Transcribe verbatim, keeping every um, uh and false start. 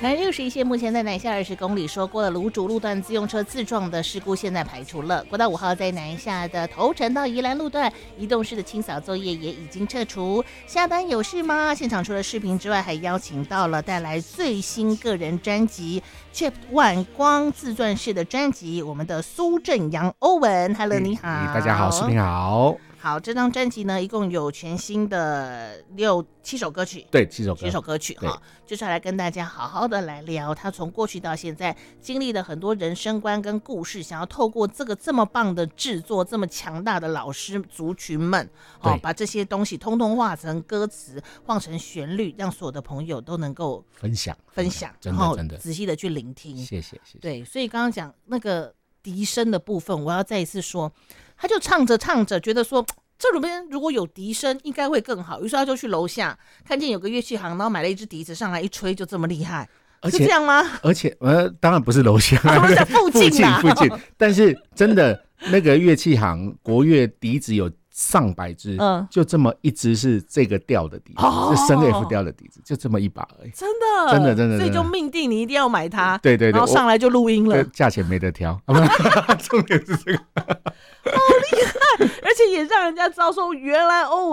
南六十一线目前在南下二十公里，说过了芦竹路段自用车自撞的事故现在排除了。国道五号在南下的头城到宜兰路段移动式的清扫作业也已经撤除。下班有事吗？现场除了视频之外，还邀请到了带来最新个人专辑 Chip One 光自传式的专辑，我们的苏正阳欧文 ，Hello， 你好、 欸，大家好，视频好。 好，这张专辑呢，一共有全新的六七首歌曲， 对，七首歌， 七首歌曲哈，就是来跟大家好好的来聊他从过去到现在经历了很多人生观跟故事，想要透过这个这么棒的制作，这么强大的老师族群们，哦，把这些东西通通化成歌词，换成旋律，让所有的朋友都能够分享分享， 真的真的仔细的去聆听。 谢谢谢谢。 对，所以刚刚讲那个笛声的部分，我要再一次说。他就唱着唱着，觉得说这里边如果有笛声，应该会更好。于是他就去楼下看见有个乐器行，然后买了一支笛子上来一吹，就这么厉害。是这样吗？ 而且呃，当然不是楼下， 啊、在附近啦， 附近附近。但是真的那个乐器行，国乐笛子有上百支，嗯，就这么一支是这个调的笛子，哦、是升 F 调的笛子，就这么一把而已。 真的， 真的，真的， 所以就命定你一定要买它。 对对对， 然后上来就录音了， 价钱没得挑。重点是这个， 好厉害，而且也让人家知道说，原来欧文。